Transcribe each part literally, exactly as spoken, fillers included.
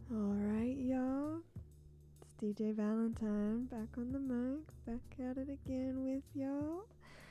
Alright, y'all. It's D J Valentine back on the mic, back at it again with y'all.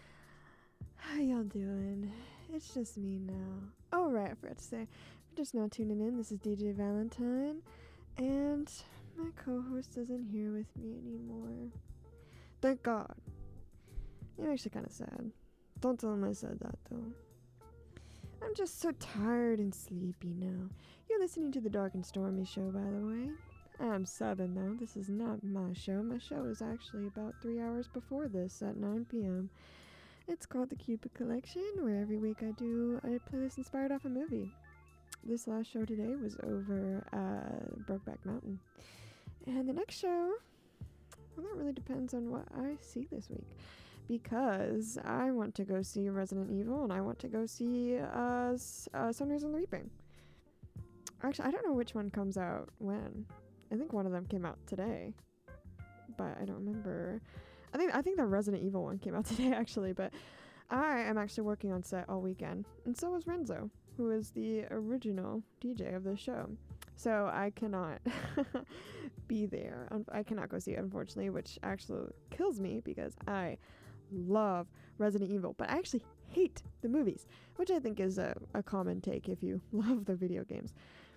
How y'all doing? It's just me now. Oh, right, I forgot to say, if you're just now tuning in, this is D J Valentine, and my co-host isn't here with me anymore. Thank God. I'm actually kind of sad. Don't tell him I said that, though. I'm just so tired and sleepy now. You're listening to the Dark and Stormy show, by the way. I'm subbing, though. This is not my show. My show is actually about three hours before this at nine p.m. It's called the Cupid Collection, where every week I do a playlist inspired off a movie. This last show today was over uh, Brokeback Mountain. And the next show, well, that really depends on what I see this week. Because I want to go see Resident Evil, and I want to go see uh, S- uh, Sunrise on the Reaping. Actually, I don't know which one comes out when. I think one of them came out today, but I don't remember. I think I think the Resident Evil one came out today, actually, but I am actually working on set all weekend, and so is Renzo, who is the original D J of this show. So I cannot be there. I cannot go see it, unfortunately, which actually kills me because I love Resident Evil, but I actually hate the movies, which I think is a, a common take if you love the video games.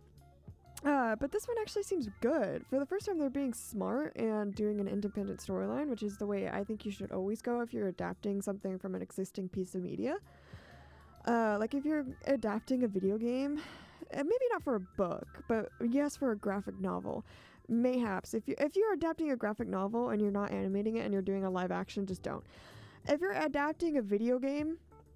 Uh, but this one actually seems good. For the first time, they're being smart and doing an independent storyline, which is the way I think you should always go if you're adapting something from an existing piece of media. Uh, like if you're adapting a video game, and maybe not for a book, but yes, for a graphic novel. Mayhaps, if you if you're adapting a graphic novel and you're not animating it and you're doing a live action, just don't. If you're adapting a video game,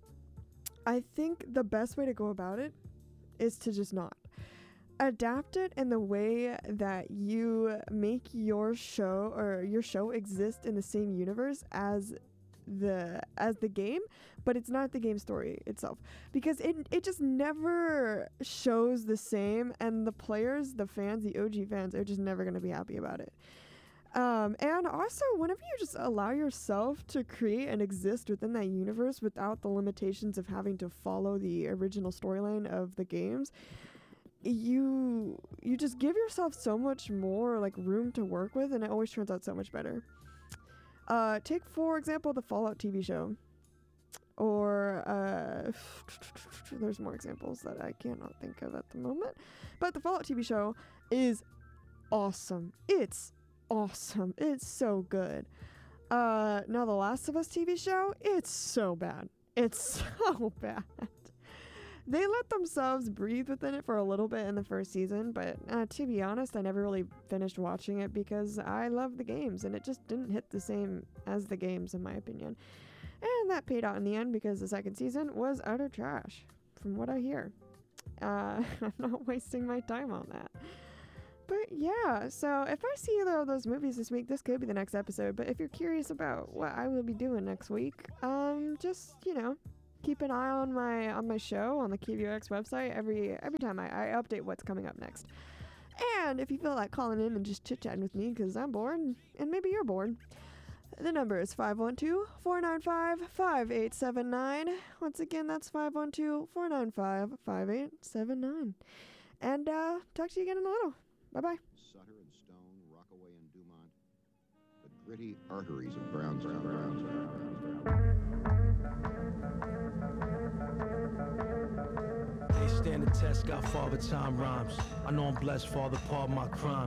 I think the best way to go about it is to just not. Adapt it in the way that you make your show or your show exist in the same universe as the as the game, but it's not the game story itself, because it it just never shows the same, and the players, the fans, the O G fans are just never going to be happy about it. Um, and also, whenever you just allow yourself to create and exist within that universe without the limitations of having to follow the original storyline of the games, you you just give yourself so much more like room to work with, and it always turns out so much better. Uh, take, for example, the Fallout T V show. Or, uh, there's more examples that I cannot think of at the moment. But the Fallout T V show is awesome. It's awesome. It's so good. Uh, now the Last of Us T V show, it's so bad. It's so bad. They let themselves breathe within it for a little bit in the first season, but uh, to be honest, I never really finished watching it because I love the games, and it just didn't hit the same as the games, in my opinion. And that paid out in the end because the second season was utter trash, from what I hear. Uh, I'm not wasting my time on that. But yeah, so if I see either of those movies this week, this could be the next episode. But if you're curious about what I will be doing next week, um, just, you know, keep an eye on my on my show on the K V O X website every every time I, I update what's coming up next. And if you feel like calling in and just chit-chatting with me because I'm bored, and maybe you're bored, the number is five one two, four nine five, five eight seven nine. Once again, that's five one two, four nine five, five eight seven nine. And uh, talk to you again in a little. Bye-bye. Sutter and Stone, Rockaway and Dumont, the gritty arteries of Brownsville. Brownsville. They stand the test, got father time rhymes. I know I'm blessed, father, pardon my crimes.